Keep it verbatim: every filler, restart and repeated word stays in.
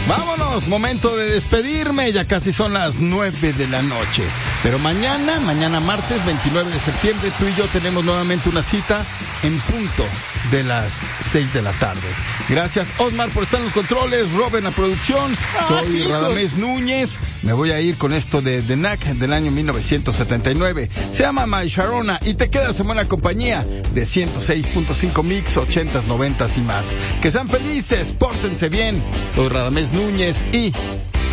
Vámonos, momento de despedirme, ya casi son las nueve de la noche. Pero mañana, mañana martes veintinueve de septiembre, tú y yo tenemos nuevamente una cita en punto de las seis de la tarde. Gracias, Osmar, por estar en los controles, Rob en la producción. Soy Radamés Núñez. Me voy a ir con esto de The Knack del año mil novecientos setenta y nueve. Se llama My Sharona y te quedas en buena compañía de ciento seis punto cinco Mix, ochentas, noventas y más. Que sean felices, pórtense bien. Soy Radamés Núñez y